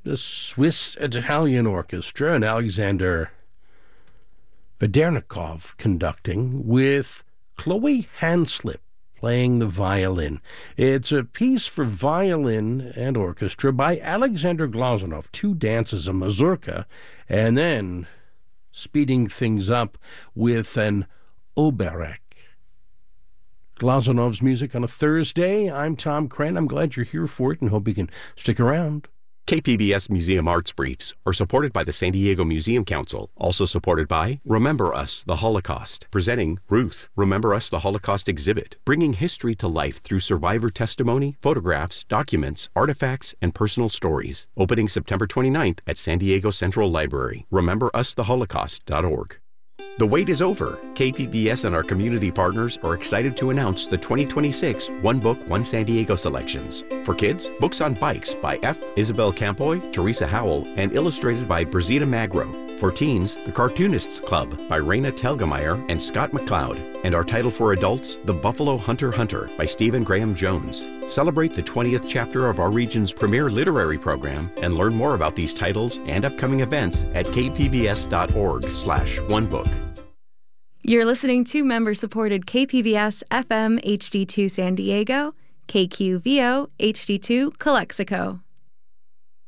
the Swiss Italian Orchestra and Alexander Vedernikov conducting with Chloe Hanslip playing the violin. It's a piece for violin and orchestra by Alexander Glazunov, two dances, a mazurka, and then speeding things up with an oberek. Glazunov's music on a Thursday. I'm Tom Kren. I'm glad you're here for it and hope you can stick around. KPBS Museum Arts Briefs are supported by the San Diego Museum Council, also supported by Remember Us, the Holocaust, presenting Ruth, Remember Us, the Holocaust exhibit, bringing history to life through survivor testimony, photographs, documents, artifacts, and personal stories. Opening September 29th at San Diego Central Library. RememberUsTheHolocaust.org. The wait is over. KPBS and our community partners are excited to announce the 2026 One Book, One San Diego selections. For kids, books on bikes by F. Isabel Campoy, Teresa Howell, and illustrated by Brazita Magro. For teens, The Cartoonists Club by Raina Telgemeier and Scott McCloud. And our title for adults, The Buffalo Hunter Hunter by Stephen Graham Jones. Celebrate the 20th chapter of our region's premier literary program and learn more about these titles and upcoming events at kpbs.org/onebook. You're listening to member-supported KPBS FM HD2 San Diego, KQVO HD2 Calexico.